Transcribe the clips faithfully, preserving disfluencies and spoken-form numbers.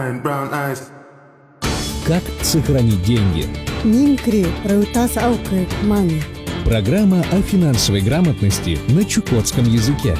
Как сохранить деньги? Минкри Раутас Аука Мани. Программа о финансовой грамотности на чукотском языке.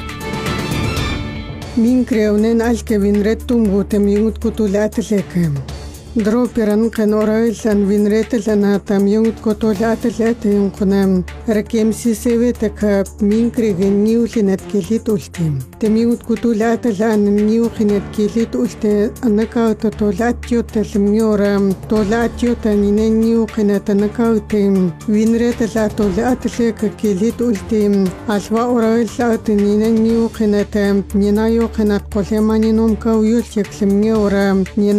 Минкри унен альке винреттум гутем юнгут кутулятлекем. Дроперан канораилан винреттелана там юнгут кутулятлекем юнгунам. Ракемси севетека минкри генниулинет келит ультим. Тем юнгут кутулятелан ньюхинет келит ульте анакаута толатьота лмньора толатьота нинен ньюхинет анакаутим. Винреттела толатлека келит ультим. Алва orailаутин нинен ньюхинет нинайохинет колеманинум кауюльек лмньора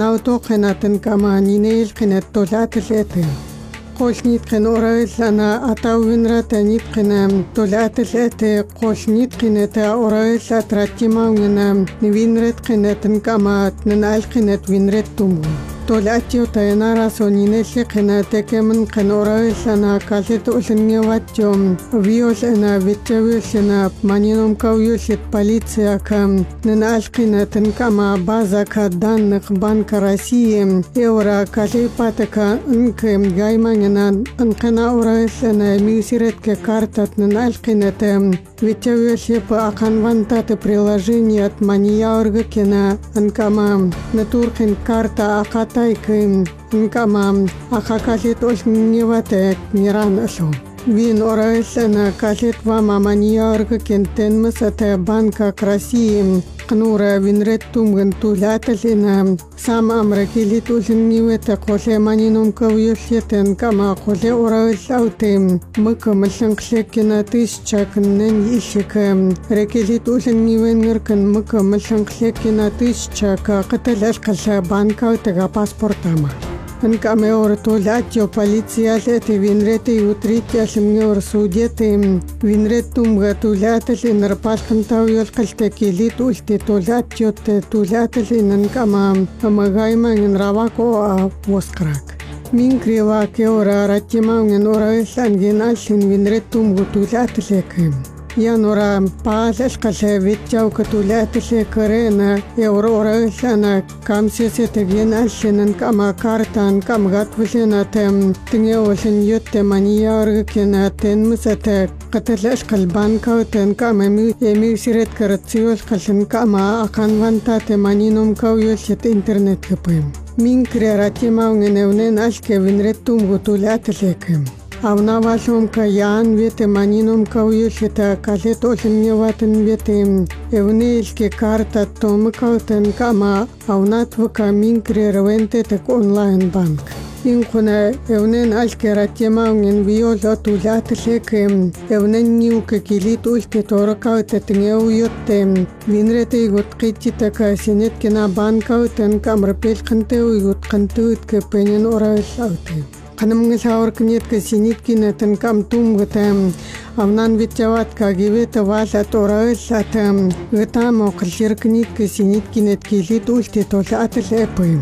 нинауто кама нинейл кинет толатлете. Колнит кин orailana атауинрата нит кинам толатлете колнит кинета orailат ратимаугна винрет кинетен кама нал кинет винрет туму. Толатио тайнара сонинесли кинатекемен кин orailana калет улньеватьом виолена витчевилена манинум кауюльет полиция кам нал кинетен кама база данных Банка России евро калипатека инкем гайманина инкана orailana мисиретке картат нал кинетем витчевиле по аканвантате приложение от маньяорга кина инкама натуркин карта акат Тайкин инкамам ахакалит ольневатек миранасу. Вин orailana калит вама маньяорга кентен масате Банка России Кнура винреттум гентуляталина сам амракилит ульневата коле манинум кавьюлетен кама коле orailаутем мыкамланклекина тысяча кнен ищекам ракилит ульневенгеркан мыкамланклекина тысяча каталашкалша банка тега паспортама. Инкамеор толатьо полиция лети винрети утритя лмньор судети винреттум гатуляталин нарпалхан тауйол калтекилит ульти толатьо те толаталин инкама амагайман равако воскрак. Минкрива кеора ратимаунген orailан геналшин винреттум гатулатлекем. Янура паалал калавитчау катулатлekарена евро orailana камсесетегеналшинан кама картан камгатвленатем тнеолин йотте маньяоргкенатен мсате каталаш калбанкаутен камами эмисирет карациол кален кама аканвантате манинум кауйолет интернет капым. Минкри ратимаунген евнен алке винреттум гатулатлекем. Авнавалум каян вете манинум кауюлета калет олневатен вете евнейльке карта томыкаутен кама авнатвка минкри рвенте тек онлайн банк. Инкуна евнен альке ратимаунген виола тулатлеке евнен ниуке килит ульте торакауте тнеуйотте винрете игуткититека синеткина банкаутен камрпелканте уйгуткантуитке пенен orailаутем. Канамгасаур кнетка синиткина танкам тумгатам авнан витчаватка гивета валат orailатам гатам окалшир кнетка синиткинет килит ульте толатлепым.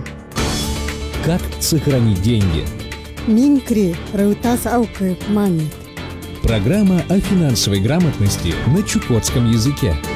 Как сохранить деньги? Минкри Раутас Аука Мани. Программа о финансовой грамотности на чукотском языке.